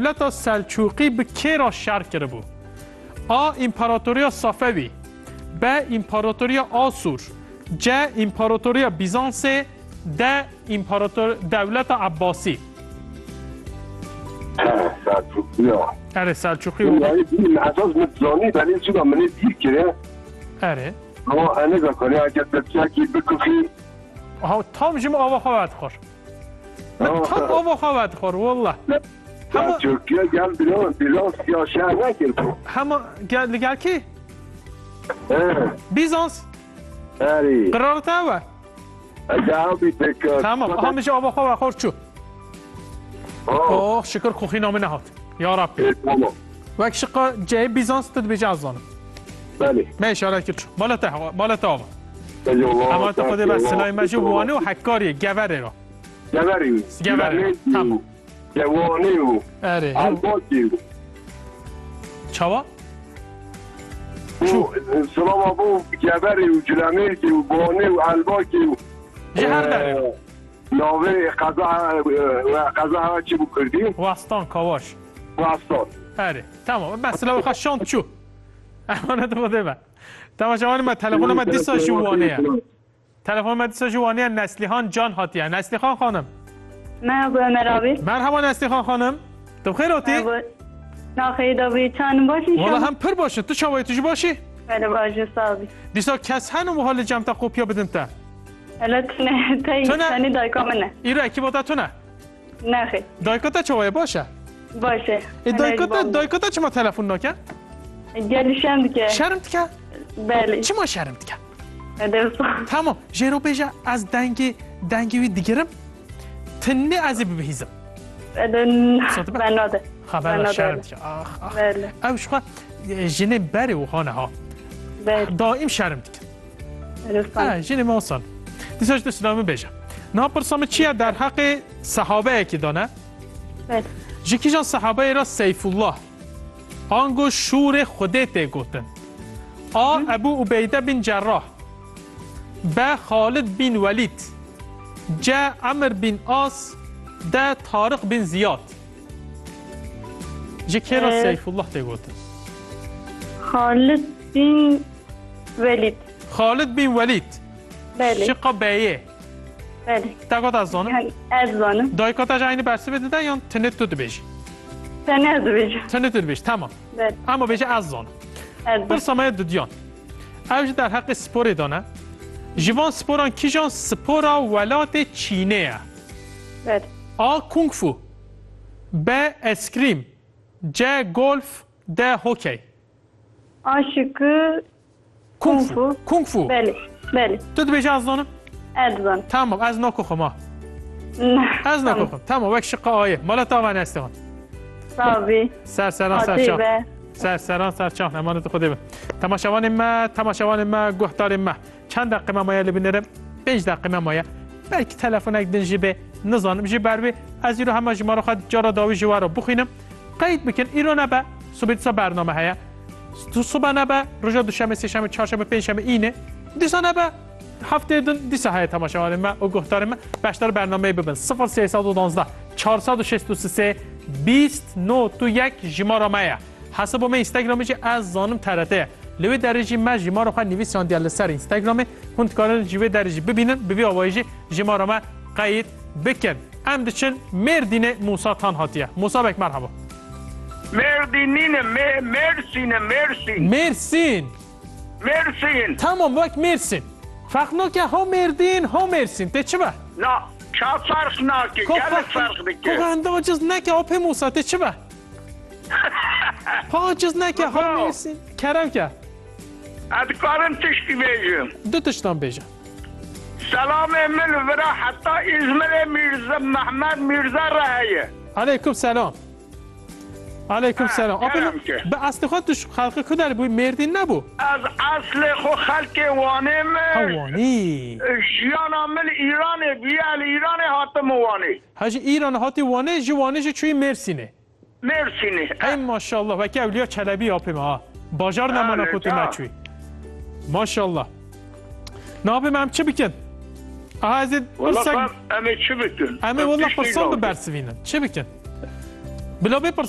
دولت سلجوقی به کی را شرح کرده بود؟ آ امپراتوری صفوی، ب امپراتوری آسور، ج امپراتوری بیزانس، د دولت عباسی. سلجوقی. اره سلجوقی. یعنی اساس متزانی ولی چیکار من دیر کرده؟ اره. اما انا بکنی اگر بچکی بکوفی. ها تام جم آوا خواد خور. تام آوا خواد خور والله. ترکیه گل بیزانس یا شهر نکرد. همه گل کی؟ بیزانس. اری. قرار تاوه. جوابی تکرار. تمام. همه آوا خواد خور چو. اوه شکر خوخی نام نهاد. یا ربی. وقت شقا جای بیزانس تد بجازانه. بله. ما اشاره کرد. مالت آوا. اما تو خود بس سلای مجوانه و حکاری گوره را. گوره. تمام. جوانه و الباقی. چوا؟ سلام ابو گوره و جلمه و بانه و الباقی و جهر داره. ناوه قضا چی بکردی؟ وستان کاواش. وستان. اره تمام. مثلا بخواه شانت چو؟ امانت بوده با. تماشاوان ما تلفن ما دیسا جوانه. تلفن ما دیسا جوانه نسلیخان جان هاتیه. نسلیخان خانم. مرحبا مراوی. مرحبا نسلیخان خانم. تو بخیر آتی؟ نه خیلی داوی چند باشی شما؟ والا هم پر باشه. تو چاوای توش باشی؟ بله باشه ساوی. دیسا کس هنو محال جمع تا قوپیا بدن تا؟ حالا تنی دایکا منه. ایرو اکی باتا تو نه؟ نه خیلی. دایکا تا چاوای باشه؟ باشه. دایکا تا چما تلفن نکن؟ گلی شرم دیگه. شرم دیگه؟ بله. چی ما شرم دیگه؟ درستان. تمام. جیرو بیجا از دنگی دیگرم تنه ازی ببهیزم. بناده. خبر شرم دیگه. بله. اوش خواه جنه بری و خانه ها. بله. دائم شرم دیگه. درستان. جنه موصل. دیساش دستنامه بیجا. نه پرسام چیه در حق صحابه اکی دانه؟ بله. جکی جان صحابه را سیف الله. آنگو شور خودت گوتن. آ ابو عبیده بن جراح، ب خالد بن ولید، ج عمر بن عاص، د طارق بن زیاد. جکی را سیف الله تگوتن. خالد بن ولید. خالد بن ولید. بله. شقا بیه. بله. تگوت از زانم؟ از زانم. دایکاتا جایینی برسی بده یا تنت تو بیشی؟ تنت تو بیشی. تنت تو بیش تمام. بله. اما بیشی از زانم. برسامه دودیان. اوج در حق سپور دانه. جوان سپوران کی جان سپورا ولات چینه. بله. آ کونگ فو، ب اسکریم، ج گلف، د هوکی. آشکو کونگ فو. بله. بله. تو بیشی از زانم؟ از زانم. تمام از ناکو خما. نه. از ناکو خما. تمام وقت شقا آیه. مالت آمن استخوان. صافی. سرچان. سرچان امانت خودی به تماشاوان ما گوهدار ما چند دقیقه ما مایه لبینرم 5 دقیقه مایه بلکه تلفن اگدن جیبه نظانم جیب بر از ایرو همه جمعه رو خود جارا داوی جوه رو بخینم قید بکن ایرو نبه صبح برنامه هیا تو صبح نبه رجا دوشنبه سه‌شنبه چهارشنبه پنجشنبه اینه دیسا نبه هفته دن دیسا های تماشاوان ما و گوهدار ما بیشتر برنامه ببین 0312 463 2921 جمعه مایه حسب ما اینستاگرامی چه از زانم ترته لوی درجی ما جما رو خواهد نویسان دیال سر اینستاگرامه هند کارن جوی درجی ببینن ببی آوایجی جما رو ما قید بکن ام دچن مردین موسا تان هاتیه موسا بک مرحبا مردینین مرسین تمام وقت مرسین فرق نکه ها مردین ها مرسین ته چه با؟ نه چه فرق نکه گل فرق بکن که گنده و جز نکه ها پی موسا ته چه با؟ ها جز نکه ها مرسین کرم که ادکارم تشتی بیجم دو تشتان بیجم سلام من ورا حتی ازمل میرزا محمد میرزا رهیه علیکم سلام علیکم سلام به اصل خود توش خلق کدر بوی مردین نبو از اصل خود خلق وانم وانی جیان عمل ایرانه بیال ایران حاتم وانه حاجی ایران حاتی وانه جوانه چوی مرسینه ای ماشاءالله و که اولیا چلبی آپیم ها باجار نمانه خودی نچوی ماشاءالله نابیم هم چه بکن؟ آها ازید والله امه چه بکن؟ امه والله پرسان ببرسوینن چه بکن؟ بلا بپرس